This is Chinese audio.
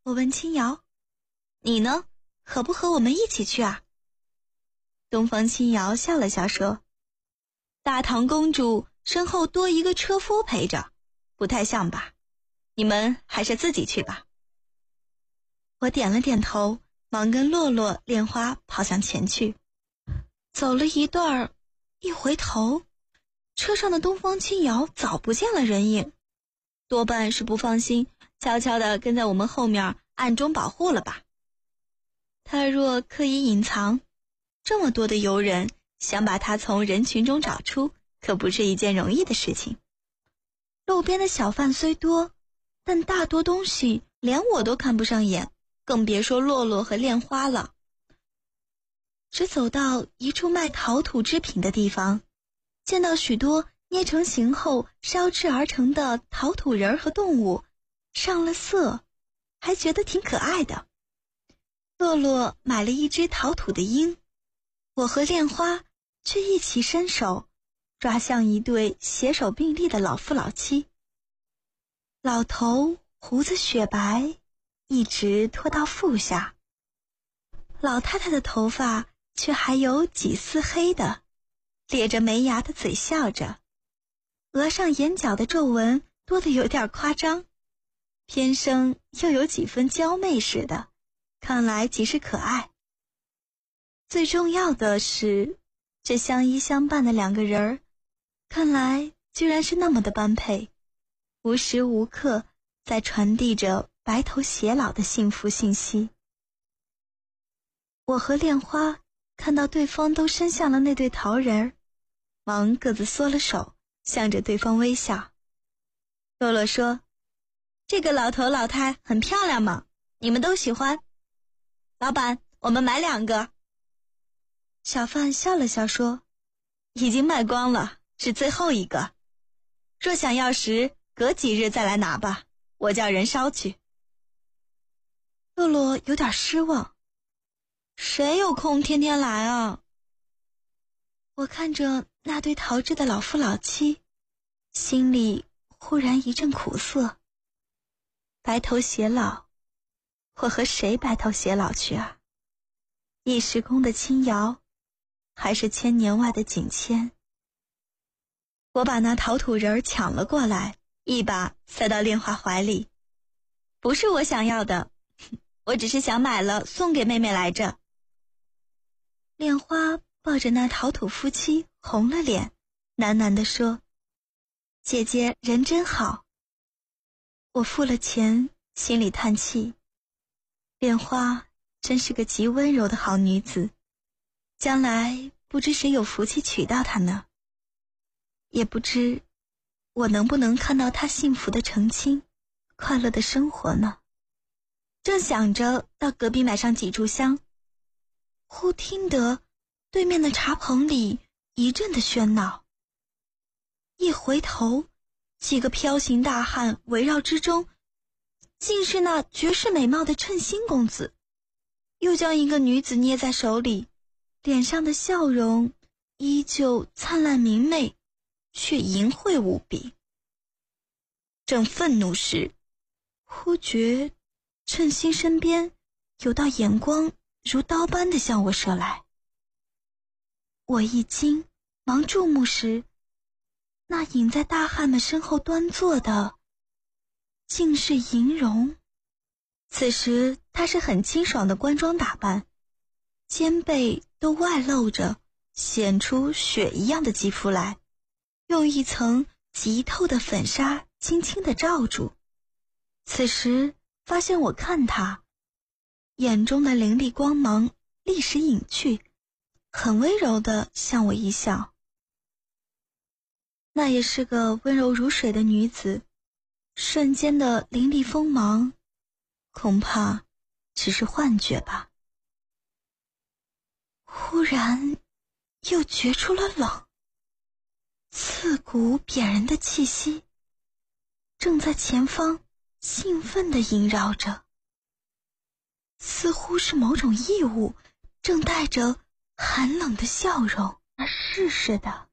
我问青瑶，你呢？和不和我们一起去啊？东方青瑶笑了笑说，大唐公主身后多一个车夫陪着，不太像吧？你们还是自己去吧。我点了点头，忙跟洛洛、莲花跑向前去。走了一段儿，一回头，车上的东方青瑶早不见了人影，多半是不放心，悄悄地跟在我们后面暗中保护了吧。他若刻意隐藏，这么多的游人想把他从人群中找出，可不是一件容易的事情。路边的小贩虽多，但大多东西连我都看不上眼，更别说洛洛和莲花了。只走到一处卖陶土制品的地方，见到许多捏成形后烧制而成的陶土人和动物，上了色，还觉得挺可爱的。洛洛买了一只陶土的鹰，我和莲花却一起伸手抓向一对携手并立的老夫老妻。老头胡子雪白，一直拖到腹下，老太太的头发却还有几丝黑的，咧着没牙的嘴笑着，额上眼角的皱纹多得有点夸张，偏生又有几分娇媚似的，看来极是可爱。最重要的是，这相依相伴的两个人儿，看来居然是那么的般配，无时无刻在传递着白头偕老的幸福信息。我和莲花看到对方都伸向了那对陶人儿，忙各自缩了手，向着对方微笑。洛洛说，这个老头老太很漂亮嘛，你们都喜欢？老板，我们买2个。小贩笑了笑说，已经卖光了，是最后一个。若想要时，隔几日再来拿吧，我叫人捎去。洛洛有点失望，谁有空天天来啊？我看着那对陶制的老夫老妻，心里忽然一阵苦涩。白头偕老，我和谁白头偕老去啊？一时宫的青瑶，还是千年外的景谦？我把那陶土人抢了过来，一把塞到莲花怀里。不是我想要的，我只是想买了送给妹妹来着。莲花抱着那陶土夫妻红了脸，喃喃地说，姐姐人真好。我付了钱，心里叹气，莲花真是个极温柔的好女子，将来不知谁有福气娶到她呢，也不知我能不能看到她幸福的成亲，快乐的生活呢。正想着到隔壁买上几炷香，忽听得对面的茶棚里一阵的喧闹。一回头，几个飘行大汉围绕之中，竟是那绝世美貌的称心公子，又将一个女子捏在手里，脸上的笑容依旧灿烂明媚，却淫秽无比。正愤怒时，忽觉称心身边有道眼光如刀般的向我射来。我一惊，忙注目时，那隐在大汉们身后端坐的竟是银荣。此时他是很清爽的官装打扮，肩背都外露着显出雪一样的肌肤来，用一层极透的粉纱轻轻地罩住。此时发现我看他，眼中的凌厉光芒立时隐去，很温柔地向我一笑。那也是个温柔如水的女子，瞬间的凌厉锋芒，恐怕只是幻觉吧。忽然又觉出了冷，刺骨扁人的气息正在前方兴奋地萦绕着，似乎是某种异物正带着寒冷的笑容而逝似的。